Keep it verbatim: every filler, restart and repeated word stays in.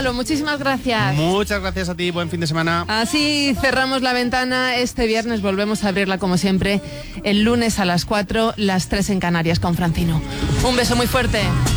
Gonzalo, muchísimas gracias. Muchas gracias a ti, buen fin de semana. Así cerramos la ventana este viernes, volvemos a abrirla como siempre el lunes a las cuatro, las tres en Canarias con Francino. Un beso muy fuerte.